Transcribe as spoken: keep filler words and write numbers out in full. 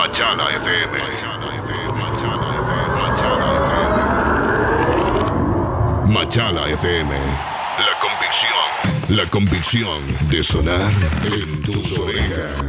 Machala F M. Machala F M. La convicción. La convicción de sonar en tus orejas.